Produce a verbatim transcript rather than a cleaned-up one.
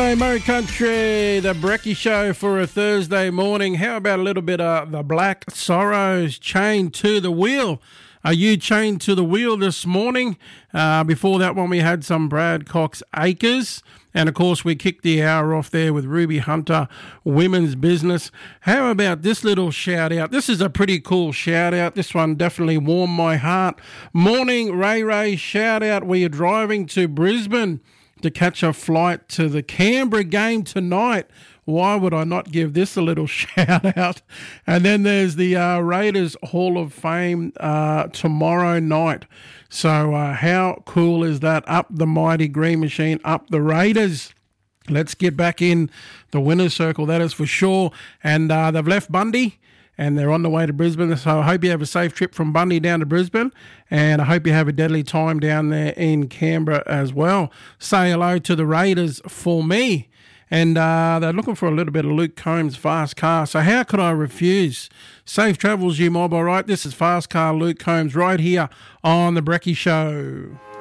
G'day, Murray Country, the Brekkie Show for a Thursday morning. How about a little bit of the Black Sorrows, Chained to the Wheel? Are you chained to the wheel this morning? Uh, before that one, we had some Brad Cox Acres. And, of course, we kicked the hour off there with Ruby Hunter, Women's Business. How about this little shout-out? This is a pretty cool shout-out. This one definitely warmed my heart. Morning, Ray Ray, shout-out. We are driving to Brisbane to catch a flight to the Canberra game tonight. Why would I not give this a little shout out? And then there's the uh, Raiders Hall of Fame uh, tomorrow night. So uh, how cool is that? Up the mighty Green Machine, up the Raiders. Let's get back in the winner's circle, that is for sure. And uh, they've left Bundy and they're on the way to Brisbane. So I hope you have a safe trip from Bundy down to Brisbane, and I hope you have a deadly time down there in Canberra as well. Say hello to the Raiders for me. And uh, they're looking for a little bit of Luke Combs' Fast Car. So how could I refuse? Safe travels, you mob, all right? This is Fast Car Luke Combs right here on The Brekkie Show.